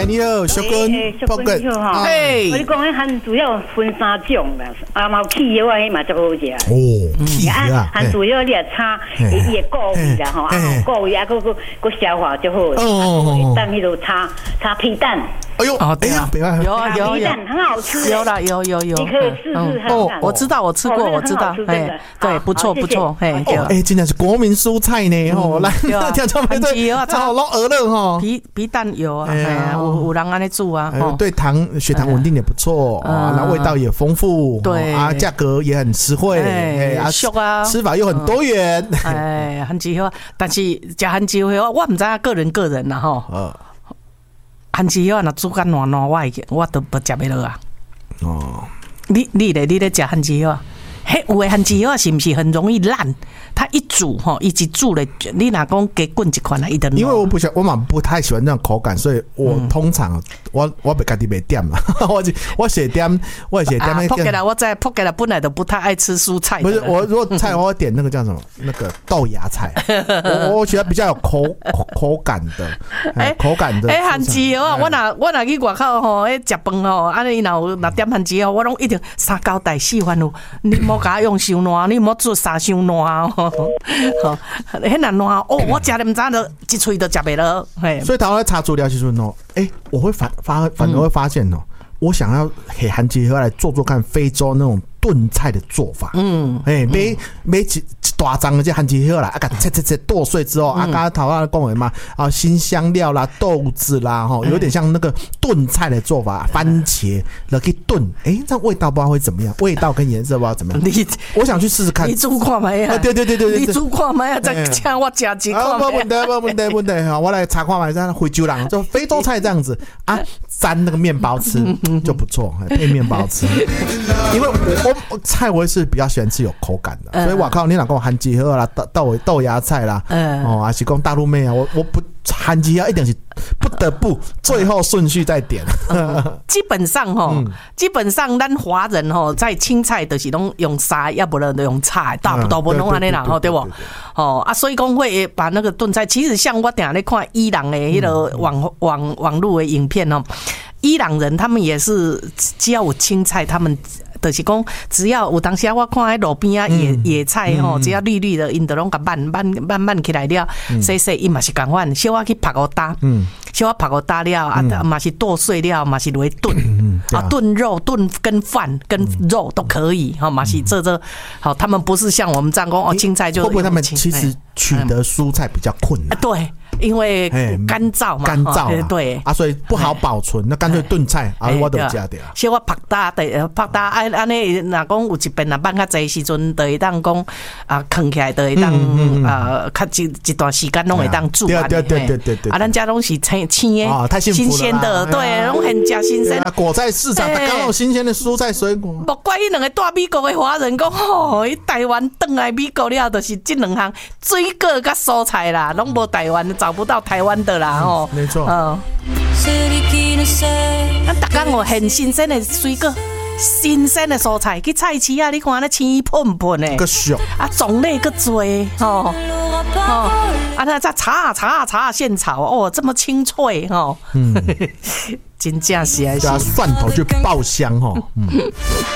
来，你好，小君， 小君好哈。我你讲迄番薯要分3种啦，啊嘛起药啊，迄嘛足好食。 哦，起药啊， 番薯药你也炒，伊会过味啦吼，啊过味啊，佮消化就好。哦，蛋迄度炒皮蛋。 哎呦，哎呀， 有皮蛋很好吃。 有啦，有， 你可以试试看。 哦，我知道，我吃过，我知道。哎，对，不错不错。哎， 哎，真的是国民蔬菜呢吼，来，听众朋友，炒老鹅了吼， 皮蛋有啊，哎，有人安尼煮啊， 对血糖稳定也不错啊，然后味道也丰富， 对啊，价格也很实惠， 哎，俗啊， 吃法又很多元， 哎，番薯好，但是食番薯好，我唔知影个人啦吼。番薯啊，若煮甲烂我都不食袂落啊。哦，你咧食番薯啊？嘿，有的番薯啊，是不是很容易烂？它一煮吼，一煮咧，你若讲加滚一款啊，一定。 因为我嘛不太喜欢那种口感，所以我通常我袂家己袂点啦，我写点那个。 扑给啦，我在扑给啦，本来都不太爱吃蔬菜。 不是我如果菜我会点那个叫什么那个豆芽菜，我觉得比较有口感的，口感的。 番薯啊，我若去外口吼，食饭吼，安尼若点番薯，我拢一定3交代4番咯。你莫甲用伤烂，你莫做3伤烂哦。迄若烂哦，我食咧唔知就一喙都食袂落。 所以台湾查资料时阵哦，我会反而会发现哦，我想要给番薯来做看非洲那种炖菜的做法。买一大张的这番薯啦，啊，切剁碎之后，啊，刚刚头先讲的嘛，啊，新香料啦、豆子啦，吼，有点像那个炖菜的做法，番茄了去炖，这样味道不知道会怎么样，味道跟颜色不知道怎么样。我想去试试看。 你煮看卖啊？ 对， 你煮看卖啊？再请我吃几块。 没问题哈，我来查看卖，像非洲人就非洲菜这样子啊，沾那个面包吃就不错，配面包吃。因为我菜我是比较喜欢吃有口感的，所以我靠，你若讲番薯啦、豆芽菜啦，还是讲大陆妹啊，我不番薯一定是不得不最后顺序再点。 基本上咱华人吼在青菜就是拢用沙，要不然就用菜，大部拢安尼啦，对不？所以讲会把那个炖菜，其实像我定咧看伊朗的迄个网络的影片哦，伊朗人他们也是只要有青菜，他们。就是讲，只要有当时我看喺路边啊野菜吼，只要绿绿的，因就拢甲慢起来了，洗伊嘛是共款，小我去拍个打，小我拍个打了啊，嘛是剁碎了，嘛是落去炖啊，炖肉、炖跟饭跟肉都可以哈，嘛是这好，他们不是像我们这样讲青菜就会不会他们其实取得蔬菜比较困难？ 对。因为干燥嘛，对啊，所以不好保存，那干脆炖菜啊，我都加掉。 小我拍打安尼，若讲有一边若放较济时阵，就会当讲啊，放起来就会当较一段时间拢会当煮。对。啊，咱家拢是青的， 太幸福了， 新鲜的，对，拢很加新鲜。 果在市场刚好新鲜的蔬菜水果。 莫怪伊两个大美国的华人讲，伊台湾转来美国了，就是这两项水果甲蔬菜啦，拢无台湾。找不到台湾的啦， 没错。 咱大家很新鲜的水果，新鲜的蔬菜，去菜市啊，你看那青喷喷的， 个俗啊，种类个多啊，那在炒现炒这么清脆真正是啊， 蒜头就爆香